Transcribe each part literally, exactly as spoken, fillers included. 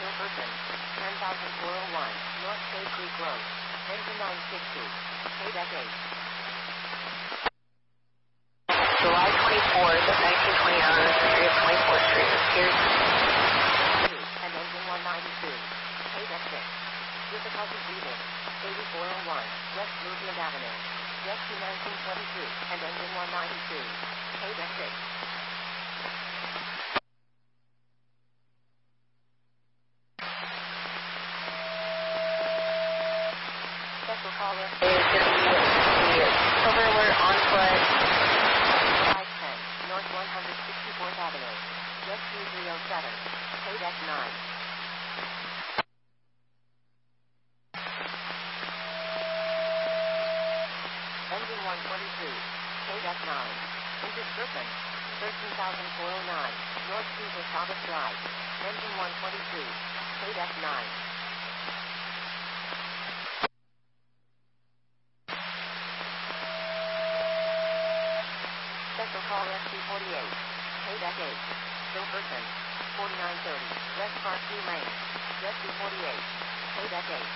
Person, ten thousand four oh one, North Bay Creek Road, engine nine sixty, Payback eight. July twenty-fourth, nineteen twenty hours, three of twenty-fourth Street, Piers. And engine one ninety-two, Payback six. Difficulty breathing, eighty-four oh one, West Louisiana Avenue, rescue nineteen twenty-two, and engine one ninety-two, Payback six. Special call in. Silver alert on foot. five ten, North one hundred sixty-fourth Avenue, rescue three oh seven, Payback nine. Engine one twenty-two, Payback nine. Into Strickland, thirteen thousand four oh nine, North Cesar Chavez Drive, engine one twenty-two, Payback nine. Special call S P forty-eight, Payback eight, Person, forty-nine thirty, West Parkview Lane, rescue forty-eight, Payback eight.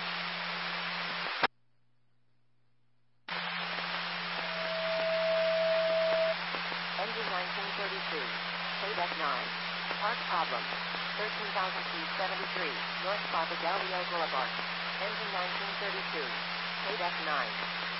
Engine nineteen thirty-two, Payback nine, Park problem, thirteen thousand feet seventy-three, North Papa Del Rio Boulevard, engine nineteen thirty-two, Payback nine.